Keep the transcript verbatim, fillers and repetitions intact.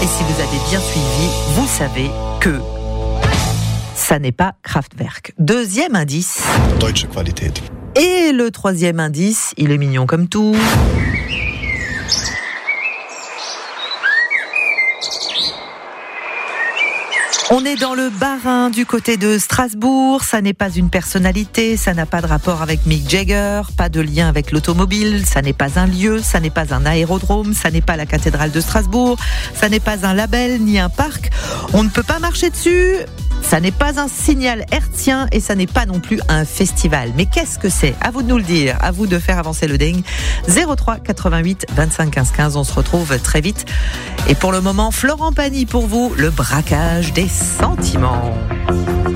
Et si vous avez bien suivi, vous savez que ça n'est pas Kraftwerk. Deuxième indice. Deutsche Qualität. Et le troisième indice, il est mignon comme tout. On est dans le Bas-Rhin, du côté de Strasbourg. Ça n'est pas une personnalité, ça n'a pas de rapport avec Mick Jagger, pas de lien avec l'automobile, ça n'est pas un lieu, ça n'est pas un aérodrome, ça n'est pas la cathédrale de Strasbourg, ça n'est pas un label ni un parc. On ne peut pas marcher dessus. Ça n'est pas un signal hertzien et ça n'est pas non plus un festival. Mais qu'est-ce que c'est ? À vous de nous le dire, à vous de faire avancer le ding. zéro trois quatre-vingt-huit vingt-cinq quinze quinze, on se retrouve très vite. Et pour le moment, Florent Pagny pour vous, le braquage des sentiments.